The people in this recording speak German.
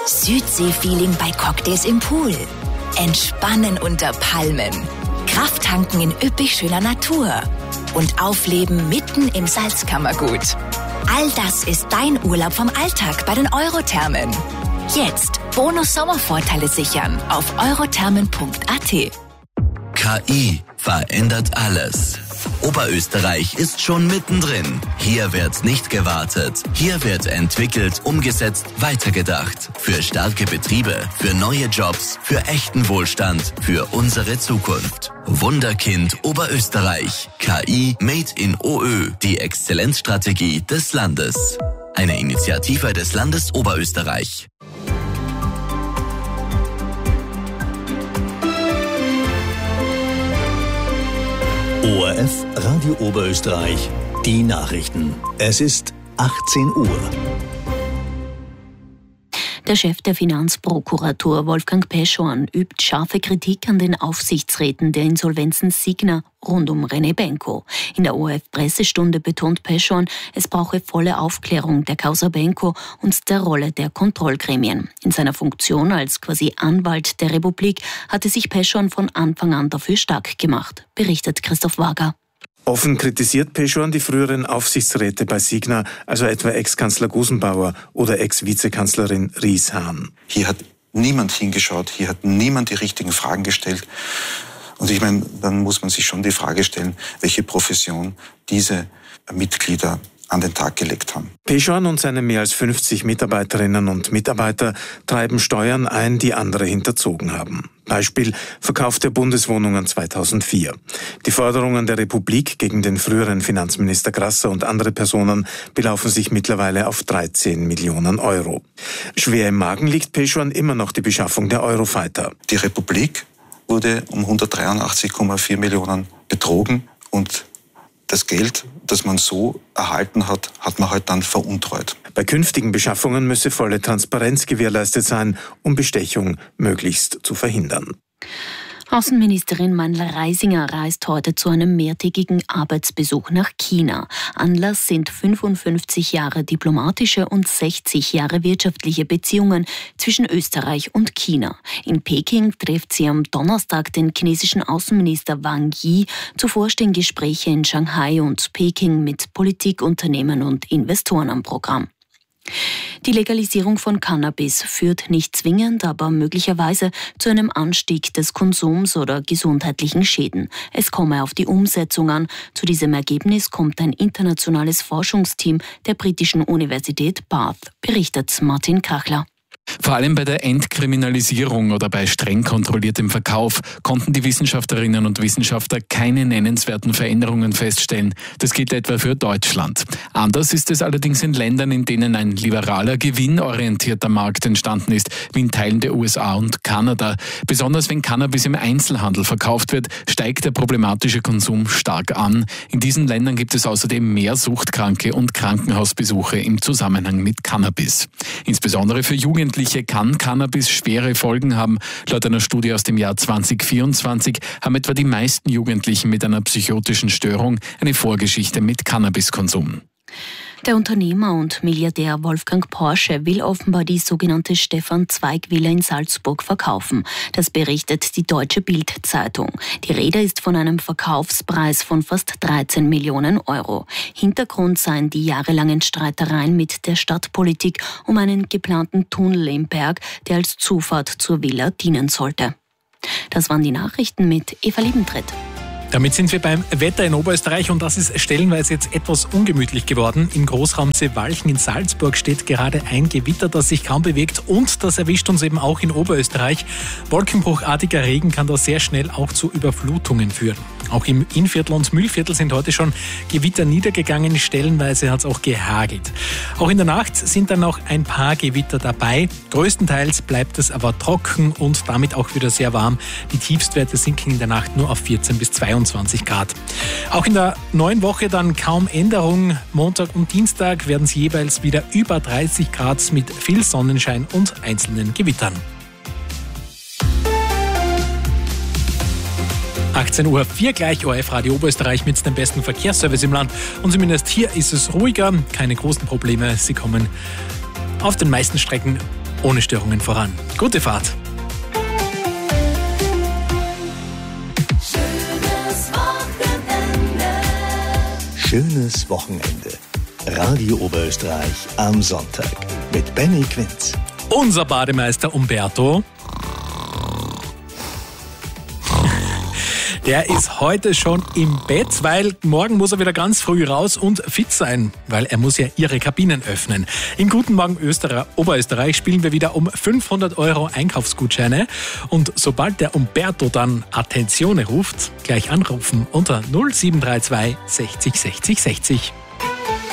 Südsee-Feeling bei Cocktails im Pool. Entspannen unter Palmen. Krafttanken in üppig schöner Natur. Und aufleben mitten im Salzkammergut. All das ist dein Urlaub vom Alltag bei den Eurothermen. Jetzt Bonus-Sommervorteile sichern auf eurothermen.at. KI verändert alles. Oberösterreich ist schon mittendrin. Hier wird nicht gewartet. Hier wird entwickelt, umgesetzt, weitergedacht. Für starke Betriebe, für neue Jobs, für echten Wohlstand, für unsere Zukunft. Wunderkind Oberösterreich. KI Made in OÖ. Die Exzellenzstrategie des Landes. Eine Initiative des Landes Oberösterreich. ORF Radio Oberösterreich, die Nachrichten. Es ist 18 Uhr. Der Chef der Finanzprokuratur, Wolfgang Peschorn, übt scharfe Kritik an den Aufsichtsräten der Insolvenzen Signa rund um René Benko. In der ORF-Pressestunde betont Peschorn, es brauche volle Aufklärung der Causa Benko und der Rolle der Kontrollgremien. In seiner Funktion als quasi Anwalt der Republik hatte sich Peschorn von Anfang an dafür stark gemacht, berichtet Christoph Wager. Offen kritisiert Peschorn die früheren Aufsichtsräte bei Signa, also etwa Ex-Kanzler Gusenbauer oder Ex-Vizekanzlerin Ries-Hahn. Hier hat niemand hingeschaut, hier hat niemand die richtigen Fragen gestellt. Und ich meine, dann muss man sich schon die Frage stellen, welche Profession diese Mitglieder an den Tag gelegt haben. Peschorn und seine mehr als 50 Mitarbeiterinnen und Mitarbeiter treiben Steuern ein, die andere hinterzogen haben. Beispiel Verkauf der Bundeswohnungen 2004. Die Forderungen der Republik gegen den früheren Finanzminister Grasser und andere Personen belaufen sich mittlerweile auf 13 Millionen Euro. Schwer im Magen liegt Peschorn immer noch die Beschaffung der Eurofighter. Die Republik wurde um 183,4 Millionen betrogen und das Geld, das man so erhalten hat, hat man halt dann veruntreut. Bei künftigen Beschaffungen müsse volle Transparenz gewährleistet sein, um Bestechung möglichst zu verhindern. Außenministerin Mandl-Reisinger reist heute zu einem mehrtägigen Arbeitsbesuch nach China. Anlass sind 55 Jahre diplomatische und 60 Jahre wirtschaftliche Beziehungen zwischen Österreich und China. In Peking trifft sie am Donnerstag den chinesischen Außenminister Wang Yi. Zuvor stehen Gespräche in Shanghai und Peking mit Politik, Unternehmen und Investoren am Programm. Die Legalisierung von Cannabis führt nicht zwingend, aber möglicherweise zu einem Anstieg des Konsums oder gesundheitlichen Schäden. Es komme auf die Umsetzung an. Zu diesem Ergebnis kommt ein internationales Forschungsteam der britischen Universität Bath, berichtet Martin Kachler. Vor allem bei der Entkriminalisierung oder bei streng kontrolliertem Verkauf konnten die Wissenschaftlerinnen und Wissenschaftler keine nennenswerten Veränderungen feststellen. Das gilt etwa für Deutschland. Anders ist es allerdings in Ländern, in denen ein liberaler, gewinnorientierter Markt entstanden ist, wie in Teilen der USA und Kanada. Besonders wenn Cannabis im Einzelhandel verkauft wird, steigt der problematische Konsum stark an. In diesen Ländern gibt es außerdem mehr Suchtkranke und Krankenhausbesuche im Zusammenhang mit Cannabis. Insbesondere für Jugendliche kann Cannabis schwere Folgen haben. Laut einer Studie aus dem Jahr 2024 haben etwa die meisten Jugendlichen mit einer psychotischen Störung eine Vorgeschichte mit Cannabiskonsum. Der Unternehmer und Milliardär Wolfgang Porsche will offenbar die sogenannte Stefan-Zweig-Villa in Salzburg verkaufen. Das berichtet die Deutsche Bild-Zeitung. Die Rede ist von einem Verkaufspreis von fast 13 Millionen Euro. Hintergrund seien die jahrelangen Streitereien mit der Stadtpolitik um einen geplanten Tunnel im Berg, der als Zufahrt zur Villa dienen sollte. Das waren die Nachrichten mit Eva Liebentritt. Damit sind wir beim Wetter in Oberösterreich und das ist stellenweise jetzt etwas ungemütlich geworden. Im Großraum Seewalchen in Salzburg steht gerade ein Gewitter, das sich kaum bewegt und das erwischt uns eben auch in Oberösterreich. Wolkenbruchartiger Regen kann da sehr schnell auch zu Überflutungen führen. Auch im Innviertel und Mühlviertel sind heute schon Gewitter niedergegangen, stellenweise hat es auch gehagelt. Auch in der Nacht sind dann noch ein paar Gewitter dabei. Größtenteils bleibt es aber trocken und damit auch wieder sehr warm. Die Tiefstwerte sinken in der Nacht nur auf 14 bis 22 Grad. Auch in der neuen Woche dann kaum Änderung. Montag und Dienstag werden es jeweils wieder über 30 Grad mit viel Sonnenschein und einzelnen Gewittern. 18:04 Uhr gleich ORF Radio Oberösterreich mit dem besten Verkehrsservice im Land. Und zumindest hier ist es ruhiger, keine großen Probleme. Sie kommen auf den meisten Strecken ohne Störungen voran. Gute Fahrt! Schönes Wochenende. Radio Oberösterreich am Sonntag mit Benny Quinz. Unser Bademeister Umberto, der ist heute schon im Bett, weil morgen muss er wieder ganz früh raus und fit sein, weil er muss ja ihre Kabinen öffnen. In Guten Morgen Oberösterreich spielen wir wieder um 500 € Einkaufsgutscheine. Und sobald der Umberto dann Attenzione ruft, gleich anrufen unter 0732 60 60 60.